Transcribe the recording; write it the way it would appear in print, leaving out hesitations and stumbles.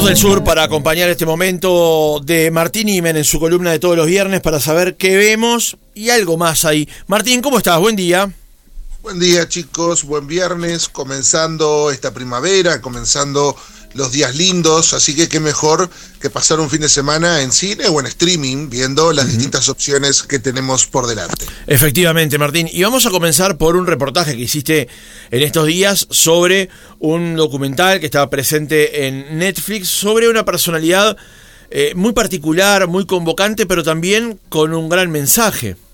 del Sur para acompañar este momento de Martín Imen en su columna de todos los viernes para saber qué vemos y algo más ahí. Martín, ¿cómo estás? Buen día. Buen día, chicos, buen viernes, comenzando esta primavera, comenzando los días lindos, así que qué mejor que pasar un fin de semana en cine o en streaming, viendo las distintas opciones que tenemos por delante. Efectivamente, Martín, y vamos a comenzar por un reportaje que hiciste en estos días sobre un documental que estaba presente en Netflix sobre una personalidad muy particular, muy convocante, pero también con un gran mensaje.